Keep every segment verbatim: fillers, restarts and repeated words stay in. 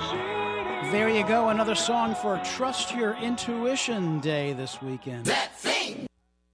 There you go, another song for Trust Your Intuition Day this weekend. That thing.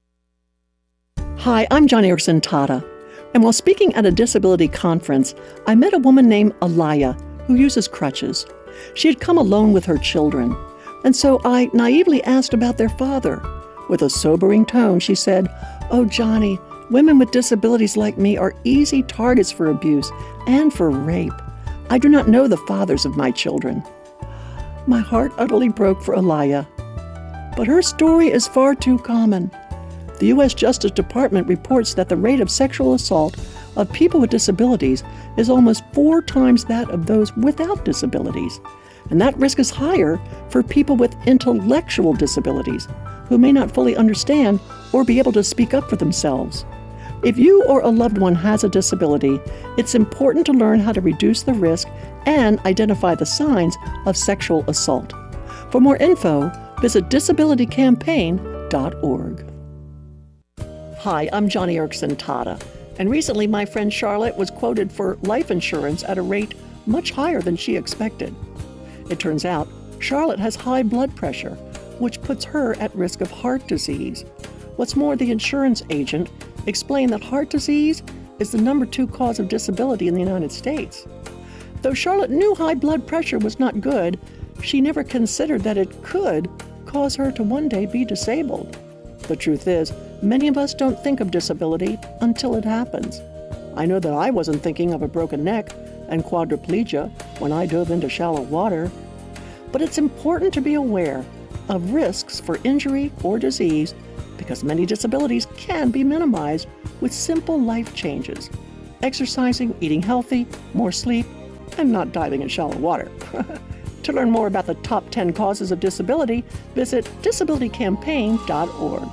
Hi, I'm Joni Eareckson Tada, and while speaking at a disability conference, I met a woman named Alaya who uses crutches. She had come alone with her children, and so I naively asked about their father. With a sobering tone, she said, "Oh, Johnny, women with disabilities like me are easy targets for abuse and for rape. I do not know the fathers of my children." My heart utterly broke for Alaya. But her story is far too common. The U S Justice Department reports that the rate of sexual assault of people with disabilities is almost four times that of those without disabilities. And that risk is higher for people with intellectual disabilities who may not fully understand or be able to speak up for themselves. If you or a loved one has a disability, it's important to learn how to reduce the risk and identify the signs of sexual assault. For more info, visit disability campaign dot org. Hi, I'm Joni Eareckson Tada, and recently my friend Charlotte was quoted for life insurance at a rate much higher than she expected. It turns out Charlotte has high blood pressure, which puts her at risk of heart disease. What's more, the insurance agent explained that heart disease is the number two cause of disability in the United States. Though Charlotte knew high blood pressure was not good, she never considered that it could cause her to one day be disabled. The truth is, many of us don't think of disability until it happens. I know that I wasn't thinking of a broken neck and quadriplegia when I dove into shallow water. But it's important to be aware of risks for injury or disease because many disabilities can be minimized with simple life changes. Exercising, eating healthy, more sleep, and not diving in shallow water. To learn more about the top ten causes of disability, visit disability campaign dot org.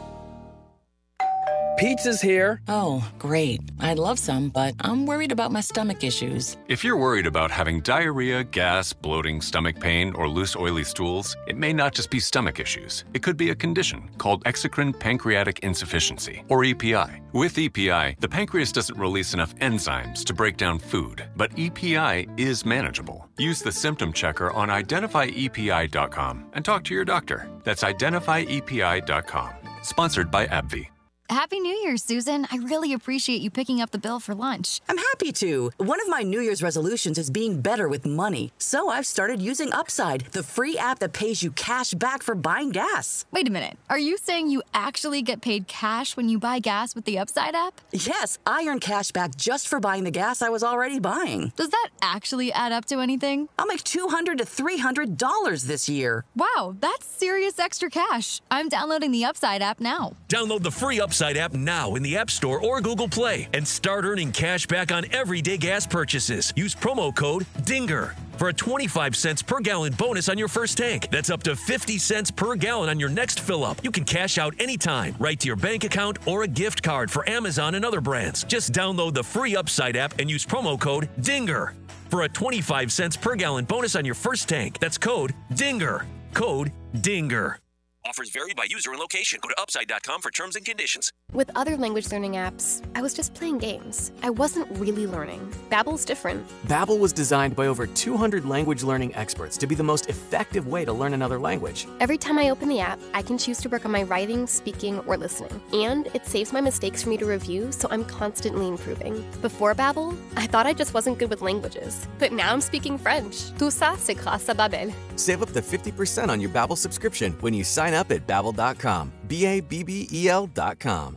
Pizza's here. Oh, great. I'd love some, but I'm worried about my stomach issues. If you're worried about having diarrhea, gas, bloating, stomach pain, or loose, oily stools, it may not just be stomach issues. It could be a condition called exocrine pancreatic insufficiency, or E P I. With E P I, the pancreas doesn't release enough enzymes to break down food, but E P I is manageable. Use the symptom checker on identify E P I dot com and talk to your doctor. That's identify E P I dot com. Sponsored by AbbVie. Happy New Year, Susan. I really appreciate you picking up the bill for lunch. I'm happy to. One of my New Year's resolutions is being better with money. So I've started using Upside, the free app that pays you cash back for buying gas. Wait a minute. Are you saying you actually get paid cash when you buy gas with the Upside app? Yes, I earn cash back just for buying the gas I was already buying. Does that actually add up to anything? I'll make two hundred to three hundred dollars this year. Wow, that's serious extra cash. I'm downloading the Upside app now. Download the free Upside app now in the App Store or Google Play and start earning cash back on everyday gas purchases. Use promo code DINGER for a twenty-five cents per gallon bonus on your first tank. That's up to fifty cents per gallon on your next fill up. You can cash out anytime, right to your bank account or a gift card for Amazon and other brands. Just download the free Upside app and use promo code DINGER for a twenty-five cents per gallon bonus on your first tank. That's code DINGER. Code DINGER. Offers vary by user and location. Go to upside dot com for terms and conditions. With other language learning apps, I was just playing games. I wasn't really learning. Babbel's different. Babbel was designed by over two hundred language learning experts to be the most effective way to learn another language. Every time I open the app, I can choose to work on my writing, speaking, or listening. And it saves my mistakes for me to review, so I'm constantly improving. Before Babbel, I thought I just wasn't good with languages. But now I'm speaking French. Tout ça, c'est grâce à Babbel. Save up to fifty percent on your Babbel subscription when you sign up at babbel dot com. B A B B E L dot com.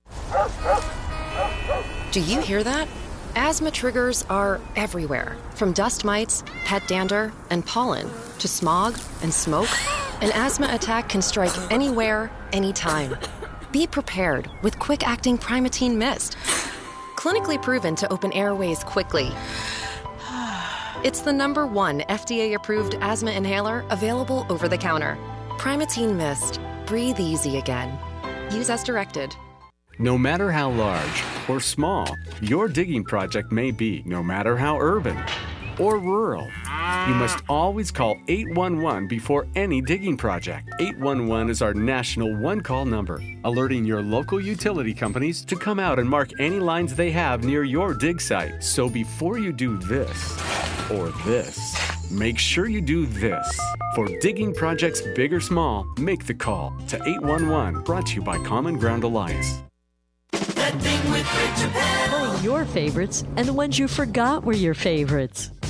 Do you hear that? Asthma triggers are everywhere, from dust mites, pet dander, and pollen, to smog and smoke. An asthma attack can strike anywhere, anytime. Be prepared with quick-acting Primatene Mist. Clinically proven to open airways quickly. It's the number one F D A-approved asthma inhaler available over the counter. Primatene Mist. Breathe easy again. Use as directed. No matter how large or small your digging project may be, no matter how urban or rural, you must always call eight one one before any digging project. eight one one is our national one-call number, alerting your local utility companies to come out and mark any lines they have near your dig site. So before you do this or this, make sure you do this. For digging projects big or small, make the call to eight one one, brought to you by Common Ground Alliance. That thing with Rich Appel. Playing your favorites and the ones you forgot were your favorites.